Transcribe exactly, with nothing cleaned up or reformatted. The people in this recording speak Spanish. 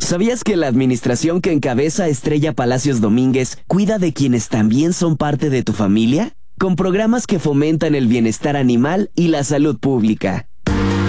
¿Sabías que la administración que encabeza Estrella Palacios Domínguez cuida de quienes también son parte de tu familia? Con programas que fomentan el bienestar animal y la salud pública.